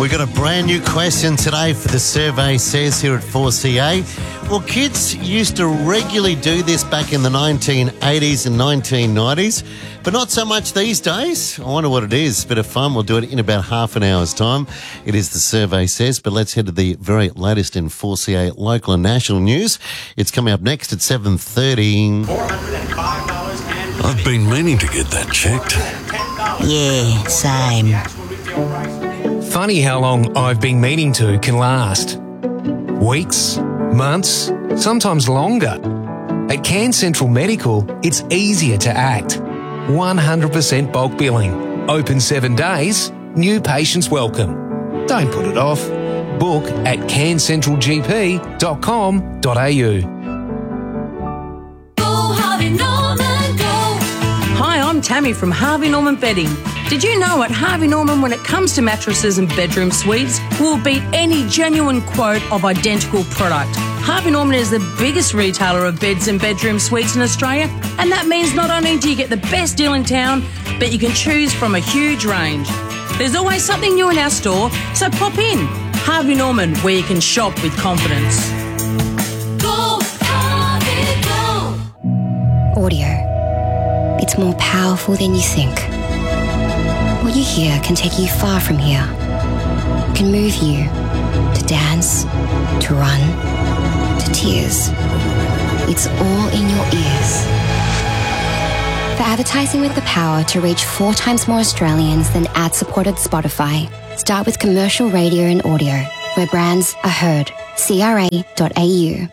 We got a brand new question today for the Survey Says here at 4CA. Well, kids used to regularly do this back in the 1980s and 1990s, but not so much these days. I wonder what it is. Bit of fun. We'll do it in about half an hour's time. It is the Survey Says, but let's head to the very latest in 4CA local and national news. It's coming up next at 7:30. I've been meaning to get that checked. Yeah, same. Funny how long I've been meaning to can last. Weeks, months, sometimes longer. At Cairns Central Medical, it's easier to act. 100% bulk billing. Open 7 days. New patients welcome. Don't put it off. Book at cairnscentralgp.com.au. Hi, I'm Tammy from Harvey Norman Bedding. Did you know at Harvey Norman, when it comes to mattresses and bedroom suites, we'll beat any genuine quote of identical product. Harvey Norman is the biggest retailer of beds and bedroom suites in Australia, and that means not only do you get the best deal in town, but you can choose from a huge range. There's always something new in our store, so pop in. Harvey Norman, where you can shop with confidence. Go, Harvey, go. Audio. It's more powerful than you think. What you hear can take you far from here. It can move you to dance, to run, to tears. It's all in your ears. For advertising with the power to reach 4 times more Australians than ad-supported Spotify, start with commercial radio and audio, where brands are heard. CRA.au.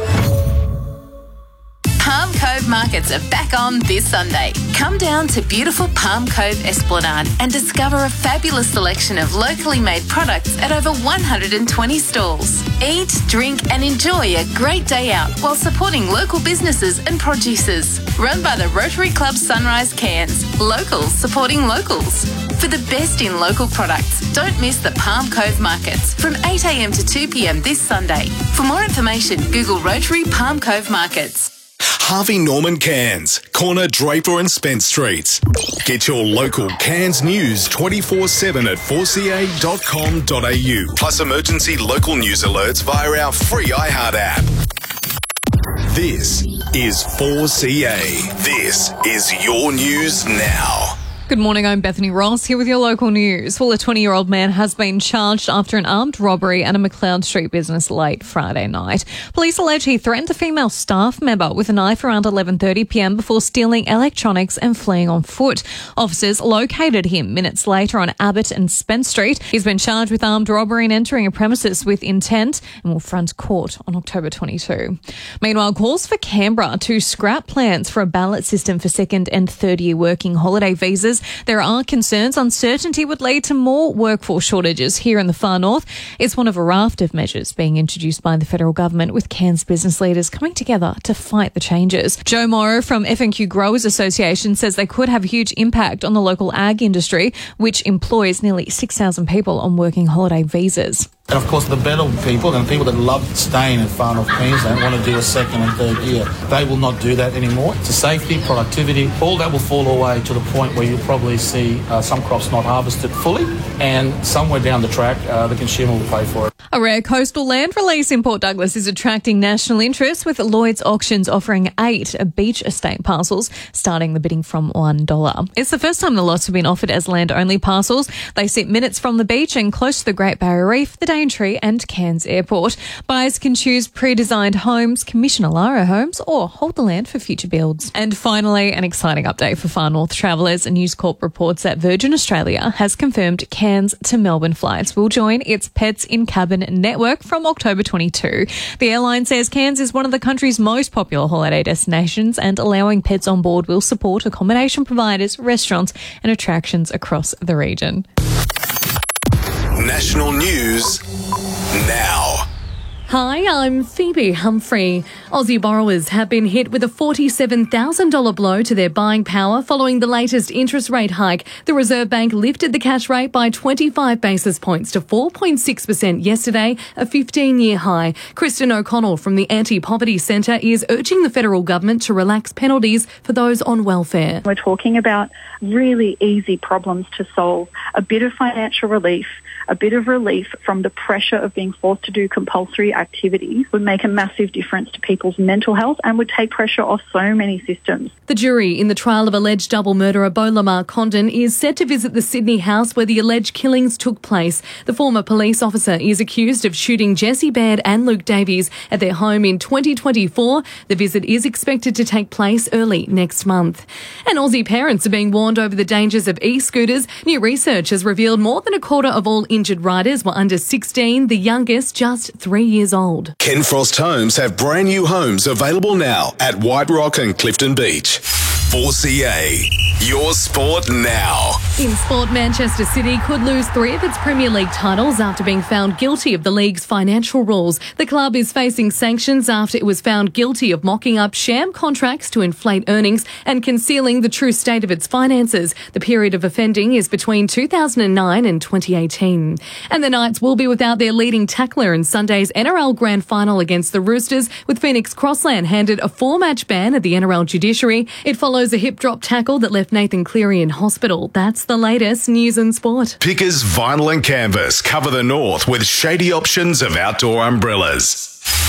Palm Cove Markets are back on this Sunday. Come down to beautiful Palm Cove Esplanade and discover a fabulous selection of locally made products at over 120 stalls. Eat, drink and enjoy a great day out while supporting local businesses and producers. Run by the Rotary Club Sunrise Cairns. Locals supporting locals. For the best in local products, don't miss the Palm Cove Markets from 8 a.m. to 2 p.m. this Sunday. For more information, Google Rotary Palm Cove Markets. Harvey Norman Cairns, corner Draper and Spence Streets. Get your local Cairns news 24/7 at 4ca.com.au. Plus emergency local news alerts via our free iHeart app. This is 4CA. This is your news now. Good morning, I'm Bethany Ross here with your local news. Well, a 20-year-old man has been charged after an armed robbery at a McLeod Street business late Friday night. Police allege he threatened a female staff member with a knife around 11:30pm before stealing electronics and fleeing on foot. Officers located him minutes later on Abbott and Spence Street. He's been charged with armed robbery and entering a premises with intent and will front court on October 22. Meanwhile, calls for Canberra to scrap plans for a ballot system for second and third-year working holiday visas. There are concerns uncertainty would lead to more workforce shortages here in the far north. It's one of a raft of measures being introduced by the federal government, with Cairns business leaders coming together to fight the changes. Joe Morrow from F&Q Growers Association says they could have a huge impact on the local ag industry, which employs nearly 6,000 people on working holiday visas. And of course, the better people and people that love staying in far north Queensland want to do a second and third year. They will not do that anymore. To safety, productivity, all that will fall away to the point where you'll probably see some crops not harvested fully, and somewhere down the track, the consumer will pay for it. A rare coastal land release in Port Douglas is attracting national interest, with Lloyd's Auctions offering 8 beach estate parcels, starting the bidding from $1. It's the first time the lots have been offered as land-only parcels. They sit minutes from the beach and close to the Great Barrier Reef, the Daintree and Cairns Airport. Buyers can choose pre-designed homes, commission Alara homes, or hold the land for future builds. And finally, an exciting update for Far North travellers. News Corp reports that Virgin Australia has confirmed Cairns to Melbourne flights will join its Pets in Cabin network from October 22. The airline says Cairns is one of the country's most popular holiday destinations, and allowing pets on board will support accommodation providers, restaurants and attractions across the region. National news now. Hi, I'm Phoebe Humphrey. Aussie borrowers have been hit with a $47,000 blow to their buying power following the latest interest rate hike. The Reserve Bank lifted the cash rate by 25 basis points to 4.6% yesterday, a 15-year high. Kristen O'Connell from the Anti-Poverty Centre is urging the federal government to relax penalties for those on welfare. We're talking about really easy problems to solve, a bit of financial relief, a bit of relief from the pressure of being forced to do compulsory activities would make a massive difference to people's mental health and would take pressure off so many systems. The jury in the trial of alleged double murderer Beau Lamar Condon is set to visit the Sydney house where the alleged killings took place. The former police officer is accused of shooting Jesse Baird and Luke Davies at their home in 2024. The visit is expected to take place early next month. And Aussie parents are being warned over the dangers of e-scooters. New research has revealed more than a quarter of all injured riders were under 16, the youngest just 3 years old. Ken Frost Homes have brand new homes available now at White Rock and Clifton Beach. 4CA, your sport now. In sport, Manchester City could lose 3 of its Premier League titles after being found guilty of the league's financial rules. The club is facing sanctions after it was found guilty of mocking up sham contracts to inflate earnings and concealing the true state of its finances. The period of offending is between 2009 and 2018. And the Knights will be without their leading tackler in Sunday's NRL Grand Final against the Roosters, with Phoenix Crossland handed a 4-match ban at the NRL judiciary. It follows a hip drop tackle that left Nathan Cleary in hospital. That's the latest news and sport. Pickers Vinyl and Canvas cover the north with shady options of outdoor umbrellas.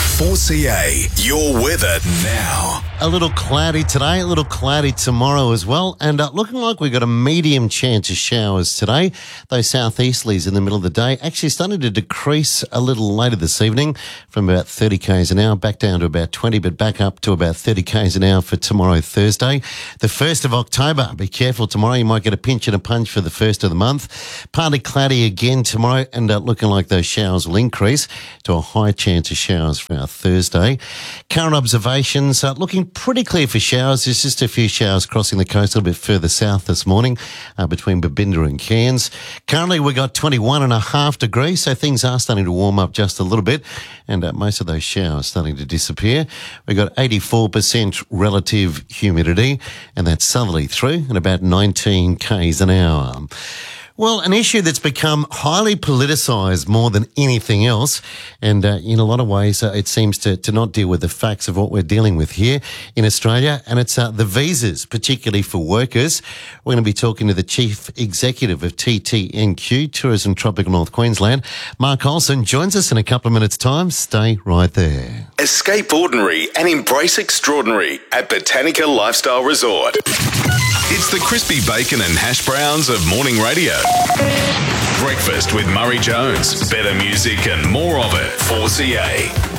4CA, your weather now. A little cloudy today, a little cloudy tomorrow as well, and looking like we've got a medium chance of showers today. Those southeasterlies in the middle of the day actually starting to decrease a little later this evening from about 30 k's an hour back down to about 20, but back up to about 30 k's an hour for tomorrow, Thursday. The 1st of October, be careful tomorrow, you might get a pinch and a punch for the 1st of the month. Partly cloudy again tomorrow, and looking like those showers will increase to a high chance of showers for our Thursday. Current observations looking pretty clear for showers. There's just a few showers crossing the coast a little bit further south this morning between Babinda and Cairns. Currently we've got 21.5 degrees, so things are starting to warm up just a little bit, and most of those showers starting to disappear. We've got 84% relative humidity, and that's southerly through and about 19 k's an hour. Well, an issue that's become highly politicised more than anything else, and in a lot of ways it seems to not deal with the facts of what we're dealing with here in Australia, and it's the visas, particularly for workers. We're going to be talking to the Chief Executive of TTNQ, Tourism Tropical North Queensland. Mark Olsen joins us in a couple of minutes' time. Stay right there. Escape ordinary and embrace extraordinary at Botanica Lifestyle Resort. It's the crispy bacon and hash browns of morning radio. Breakfast with Murray Jones. Better music and more of it. 4CA.